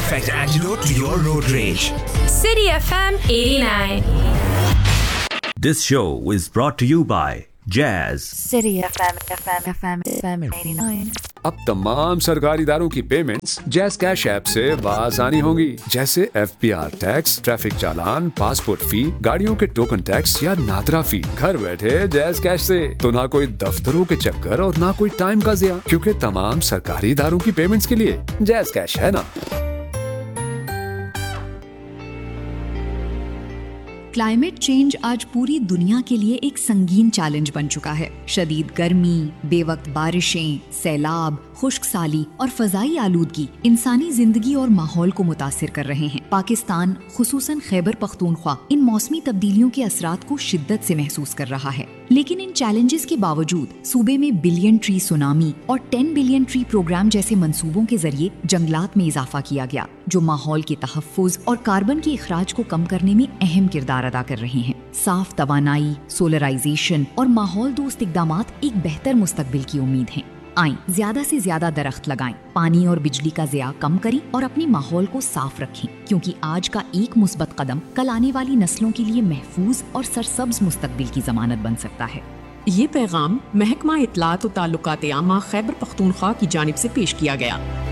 perfect antidote to your road rage. City FM 89. This show is brought to you by Jazz. City FM 89. अब तमाम सरकारी इदारों की payments jazz cash app से आसानी होंगी, जैसे FPR टैक्स, ट्रैफिक चालान, पासपोर्ट फी, गाड़ियों के टोकन टैक्स या नादरा फी। घर बैठे जैज़ कैश से तो ना कोई दफ्तरों के चक्कर और ना कोई टाइम का ज़िया, क्योंकि तमाम सरकारी इदारों की पेमेंट्स के लिए जैज़ कैश है ना। क्लाइमेट चेंज आज पूरी दुनिया के लिए एक संगीन चैलेंज बन चुका है। शदीद गर्मी, बेवक्त बारिशें, सैलाब, खुश्क साली और फजाई आलूदगी इंसानी जिंदगी और माहौल को मुतासिर कर रहे हैं। पाकिस्तान, खुसूसन खैबर पख्तूनख्वा, इन मौसमी तब्दीलियों के असरात को शिद्दत से महसूस कर रहा है। लेकिन इन चैलेंजेस के बावजूद सूबे में बिलियन ट्री सुनामी और 10 बिलियन ट्री प्रोग्राम जैसे मंसूबों के जरिए जंगलात में इजाफा किया गया, जो माहौल के तहफ़्फ़ुज़ और कार्बन के इखराज को कम करने में अहम किरदार अदा कर रहे हैं। साफ तवानाई, सोलराइजेशन और माहौल दोस्त इक़दामात एक बेहतर मुस्तकबिल की उम्मीद हैं। आएं, ज्यादा से ज्यादा दरख्त लगाएं, पानी और बिजली का ज़िया कम करें और अपने माहौल को साफ रखें, क्योंकि आज का एक मुस्बत कदम कल आने वाली नस्लों के लिए महफूज और सरसब्ज मुस्तकबिल की जमानत बन सकता है। ये पैगाम महकमा इत्तलात व ताल्लुकात आमा खैबर पख्तूनख्वा की जानिब से पेश किया गया।